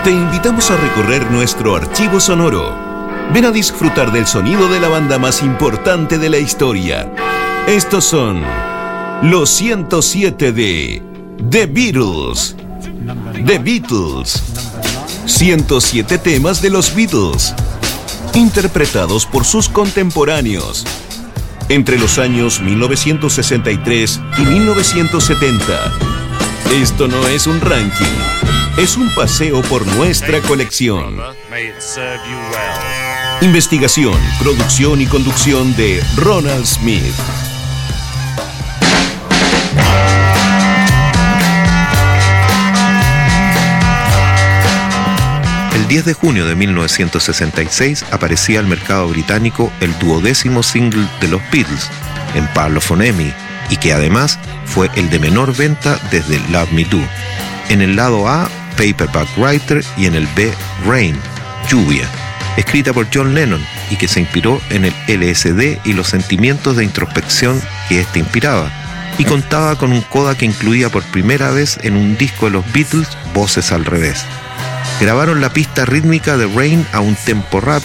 Te invitamos a recorrer nuestro archivo sonoro. Ven a disfrutar del sonido de la banda más importante de la historia. Estos son los 107 de The Beatles. The Beatles. 107 temas de los Beatles, interpretados por sus contemporáneos entre los años 1963 y 1970. Esto no es un ranking, es un paseo por nuestra colección. Investigación, producción y conducción de Ronald Smith. El 10 de junio de 1966 aparecía al mercado británico el 12º single de los Beatles, en Parlophonemy, y que además fue el de menor venta desde Love Me Do. En el lado A, Paperback Writer, y en el B, Rain, Lluvia, escrita por John Lennon y que se inspiró en el LSD y los sentimientos de introspección que éste inspiraba, y contaba con un coda que incluía por primera vez en un disco de los Beatles voces al revés. Grabaron la pista rítmica de Rain a un tempo rap